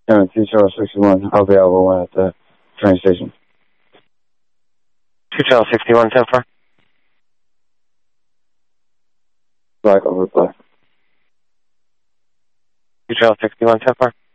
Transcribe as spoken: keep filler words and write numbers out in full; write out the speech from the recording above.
Yeah, two Charles sixty-one. I'll be available at the train station. two Charles sixty-one, ten four. Black over black. two Charles sixty-one, ten four.